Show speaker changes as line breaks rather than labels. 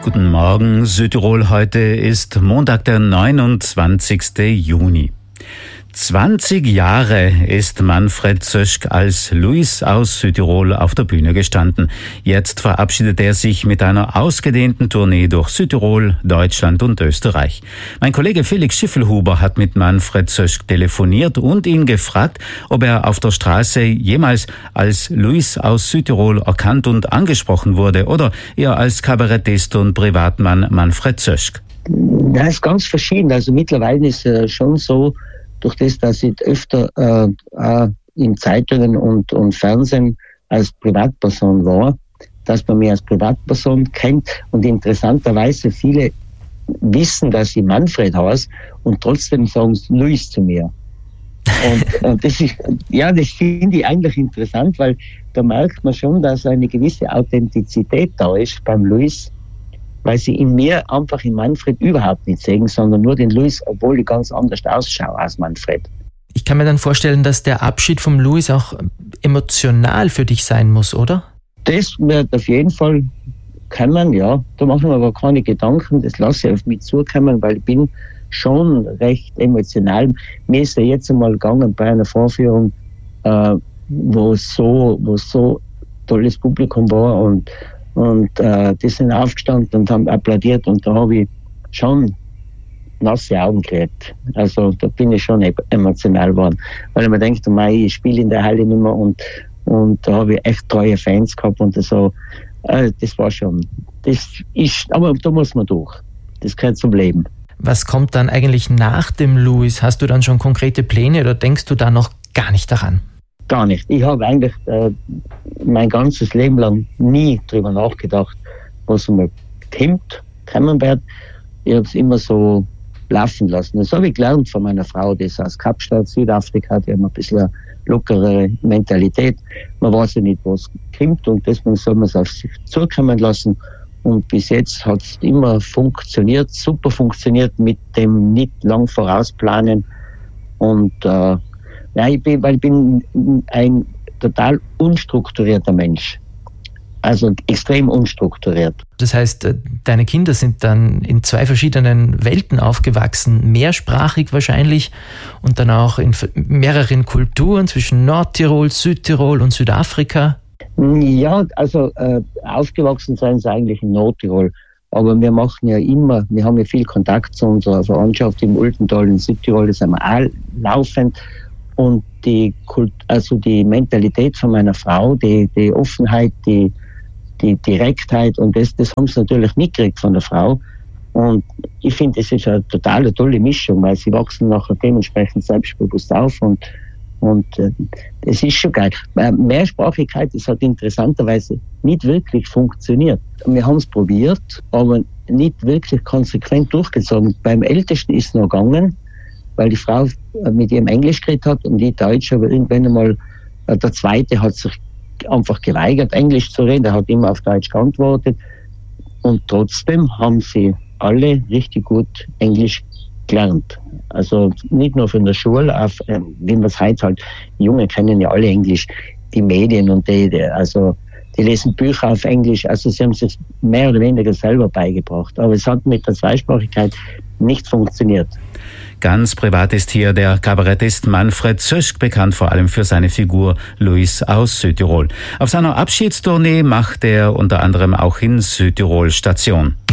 Guten Morgen, Südtirol. Heute ist Montag, der 29. Juni. 20 Jahre ist Manfred Zöschk als Luis aus Südtirol auf der Bühne gestanden. Jetzt verabschiedet er sich mit einer ausgedehnten Tournee durch Südtirol, Deutschland und Österreich. Mein Kollege Felix Schiffelhuber hat mit Manfred Zöschk telefoniert und ihn gefragt, ob er auf der Straße jemals als Luis aus Südtirol erkannt und angesprochen wurde oder eher als Kabarettist und Privatmann Manfred Zöschk.
Das ist ganz verschieden. Also mittlerweile ist es schon so, durch das, dass ich öfter in Zeitungen und Fernsehen als Privatperson war, dass man mich als Privatperson kennt und interessanterweise viele wissen, dass ich Manfred heiße und trotzdem sagen sie Luis zu mir. Und das finde ich eigentlich interessant, weil da merkt man schon, dass eine gewisse Authentizität da ist beim Luis, weil sie in mir einfach in Manfred überhaupt nicht sehen, sondern nur den Luis, obwohl ich ganz anders ausschaue als Manfred.
Ich kann mir dann vorstellen, dass der Abschied vom Luis auch emotional für dich sein muss, oder?
Das wird auf jeden Fall kommen, ja. Da machen wir aber keine Gedanken, das lasse ich auf mich zukommen, weil ich bin schon recht emotional. Mir ist ja jetzt einmal gegangen bei einer Vorführung, wo so tolles Publikum war und die sind aufgestanden und haben applaudiert und da habe ich schon nasse Augen gekriegt. Also da bin ich schon emotional geworden. Weil ich mir denke, ich spiele in der Halle nicht mehr und da habe ich echt treue Fans gehabt und so. Das war schon, aber da muss man durch. Das gehört zum Leben.
Was kommt dann eigentlich nach dem Luis? Hast du dann schon konkrete Pläne oder denkst du da noch gar nicht daran?
Gar nicht. Ich habe eigentlich mein ganzes Leben lang nie drüber nachgedacht, was einmal kommen wird. Ich habe es immer so laufen lassen. Das habe ich gelernt von meiner Frau, die ist aus Kapstadt, Südafrika, die haben ein bisschen eine lockere Mentalität. Man weiß ja nicht, was kommt und deswegen soll man es auf sich zukommen lassen. Und bis jetzt hat es immer funktioniert, super funktioniert mit dem nicht lang vorausplanen. Und ich bin ein total unstrukturierter Mensch. Also extrem unstrukturiert.
Das heißt, deine Kinder sind dann in zwei verschiedenen Welten aufgewachsen, mehrsprachig wahrscheinlich und dann auch in mehreren Kulturen zwischen Nordtirol, Südtirol und Südafrika.
Ja, also aufgewachsen sind sie eigentlich in Nordtirol. Aber wir haben ja viel Kontakt zu unserer Verwandtschaft im Ultental in Südtirol, das sind wir auch laufend. Und die Mentalität von meiner Frau, die Offenheit, die Direktheit und das haben sie natürlich mitgekriegt von der Frau. Und ich finde, das ist eine total tolle Mischung, weil sie wachsen nachher dementsprechend selbstbewusst auf und das ist schon geil. Mehrsprachigkeit, das hat interessanterweise nicht wirklich funktioniert. Wir haben es probiert, aber nicht wirklich konsequent durchgezogen. Beim Ältesten ist es noch gegangen, weil die Frau mit ihrem Englisch geredet hat und die Deutsch, aber irgendwann einmal der Zweite hat sich einfach geweigert, Englisch zu reden, der hat immer auf Deutsch geantwortet und trotzdem haben sie alle richtig gut Englisch gelernt. Also nicht nur von der Schule, wie man es heute halt, die Jungen kennen ja alle Englisch, die Medien und die lesen Bücher auf Englisch, also sie haben sich mehr oder weniger selber beigebracht. Aber es hat mit der Zweisprachigkeit nicht funktioniert.
Ganz privat ist hier der Kabarettist Manfred Zöschk bekannt, vor allem für seine Figur Luis aus Südtirol. Auf seiner Abschiedstournee macht er unter anderem auch in Südtirol Station.